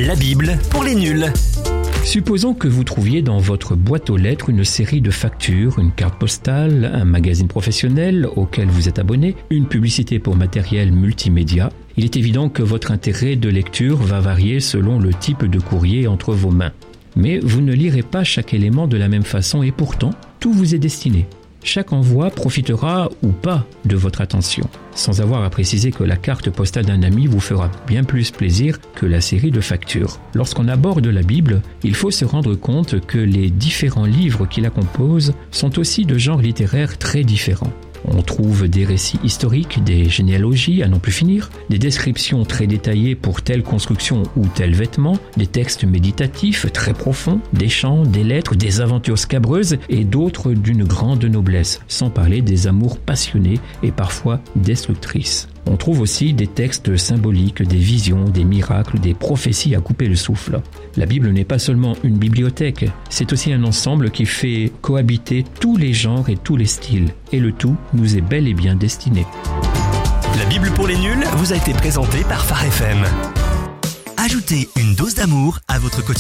La Bible pour les nuls. Supposons que vous trouviez dans votre boîte aux lettres une série de factures, une carte postale, un magazine professionnel auquel vous êtes abonné, une publicité pour matériel multimédia. Il est évident que votre intérêt de lecture va varier selon le type de courrier entre vos mains. Mais vous ne lirez pas chaque élément de la même façon et pourtant, tout vous est destiné. Chaque envoi profitera ou pas de votre attention, sans avoir à préciser que la carte postale d'un ami vous fera bien plus plaisir que la série de factures. Lorsqu'on aborde la Bible, il faut se rendre compte que les différents livres qui la composent sont aussi de genres littéraires très différents. On trouve des récits historiques, des généalogies à n'en plus finir, des descriptions très détaillées pour telle construction ou tel vêtement, des textes méditatifs très profonds, des chants, des lettres, des aventures scabreuses et d'autres d'une grande noblesse, sans parler des amours passionnés et parfois destructrices. On trouve aussi des textes symboliques, des visions, des miracles, des prophéties à couper le souffle. La Bible n'est pas seulement une bibliothèque, c'est aussi un ensemble qui fait cohabiter tous les genres et tous les styles. Et le tout nous est bel et bien destiné. La Bible pour les nuls vous a été présentée par Phare FM. Ajoutez une dose d'amour à votre quotidien.